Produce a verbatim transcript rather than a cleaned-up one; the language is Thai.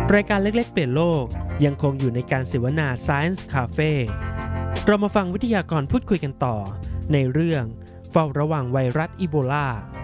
รายการเล็กๆเปลี่ยนโลกยังคงอยู่ในการเสวนา Science Cafe เรามาฟังวิทยากรพูดคุยกันต่อในเรื่องเฝ้าระวังไวรัสอีโบลา